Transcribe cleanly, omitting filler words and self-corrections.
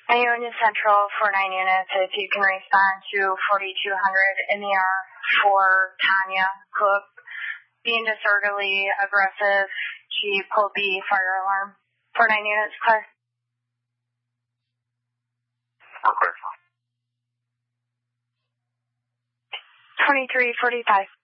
Union Central for 9 units, if you can respond to 4200 in the air for Tanya Cook, being disorderly, aggressive, she pulled the fire alarm for 9 units, clear. Okay. 2345.